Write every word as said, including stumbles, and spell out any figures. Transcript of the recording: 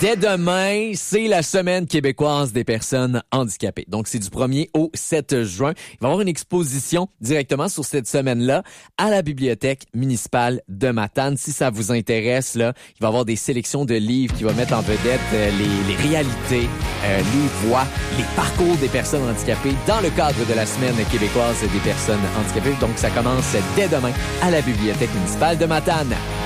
Dès demain, c'est la Semaine québécoise des personnes handicapées. Donc, c'est du premier au sept juin. Il va y avoir une exposition directement sur cette semaine-là à la Bibliothèque municipale de Matane. Si ça vous intéresse, là, il va y avoir des sélections de livres qui vont mettre en vedette euh, les, les réalités, euh, les voix, les parcours des personnes handicapées dans le cadre de la Semaine québécoise des personnes handicapées. Donc, ça commence dès demain à la Bibliothèque municipale de Matane.